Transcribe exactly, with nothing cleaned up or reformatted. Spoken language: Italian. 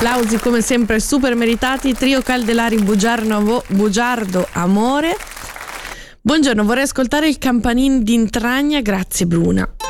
applausi come sempre super meritati. Trio Caldelari Bugiardo, Bugiardo Amore. Buongiorno, vorrei ascoltare il Campanin d'Intragna, grazie Bruna.